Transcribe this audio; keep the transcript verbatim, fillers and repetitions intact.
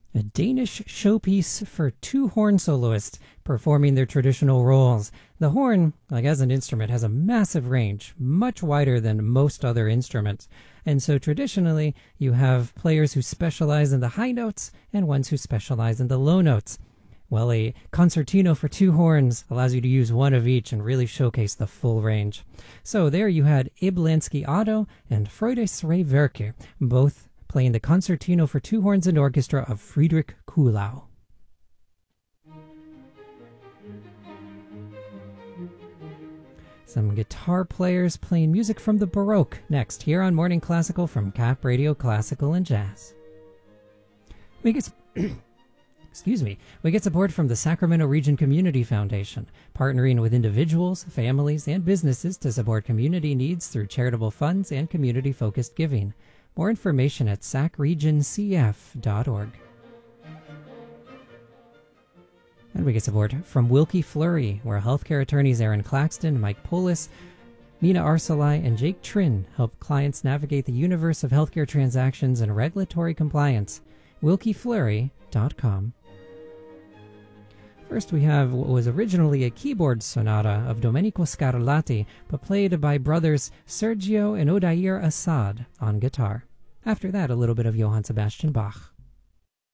A Danish showpiece for two horn soloists performing their traditional roles. The horn, like as an instrument, has a massive range, much wider than most other instruments. And so traditionally, you have players who specialize in the high notes and ones who specialize in the low notes. Well, a concertino for two horns allows you to use one of each and really showcase the full range. So there you had Ib Lansky Otto and Freudes Rehwerke, both playing the concertino for two horns and orchestra of Friedrich Kuhlau. Some guitar players playing music from the Baroque next here on Morning Classical from Cap Radio Classical and Jazz. We get excuse me, we get support from the Sacramento Region Community Foundation, partnering with individuals, families, and businesses to support community needs through charitable funds and community-focused giving. More information at sac region c f dot org. And we get support from Wilkie Fleury, where healthcare attorneys Aaron Claxton, Mike Polis, Nina Arsalai, and Jake Trin help clients navigate the universe of healthcare transactions and regulatory compliance. wilkie fleury dot com. First, we have what was originally a keyboard sonata of Domenico Scarlatti, but played by brothers Sergio and Odair Assad on guitar. After that, a little bit of Johann Sebastian Bach.